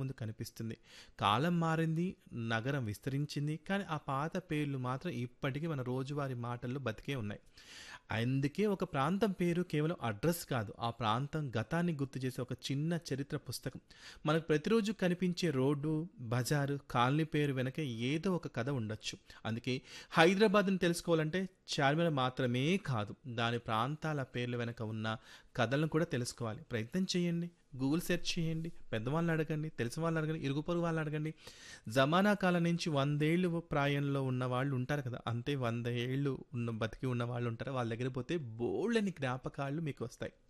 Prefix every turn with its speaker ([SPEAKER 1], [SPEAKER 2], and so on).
[SPEAKER 1] ముందు కనిపిస్తుంది. కాలం మారింది, నగరం విస్తరించింది, కానీ ఆ పాత పేర్లు మాత్రం ఇప్పటికీ మన రోజువారీ మాటల్లో బతికే ఉన్నాయి. అందుకే ఒక ప్రాంతం పేరు కేవలం అడ్రస్ కాదు, ఆ ప్రాంతం గతాన్ని గుర్తు చేసే ఒక చిన్న చరిత్ర పుస్తకం. మనకు ప్రతిరోజు కనిపించే రోడ్డు, బజారు, కాలనీ పేరు వెనక ఏదో ఒక కథ ఉండొచ్చు. అందుకే హైదరాబాద్ని తెలుసుకోవాలంటే చార్మినార్ మాత్రమే కాదు, దాని ప్రాంతాల పేర్ల వెనక ఉన్న కథలను కూడా తెలుసుకోవాలి. ప్రయత్నం చేయండి, గూగుల్ సెర్చ్ చేయండి, పెద్దవాళ్ళని అడగండి, తెలిసిన వాళ్ళని అడగండి, ఇరుగు పొరుగు వాళ్ళని అడగండి. జమానా కాలం నుంచి 100 ఏళ్ళు ప్రాయంలో ఉన్న వాళ్ళు ఉంటారు కదా, అంతే 100 ఏళ్ళు బతికి ఉన్న వాళ్ళు ఉంటారు. వాళ్ళ దగ్గర పోతే బోల్డని జ్ఞాపకాలు మీకు వస్తాయి.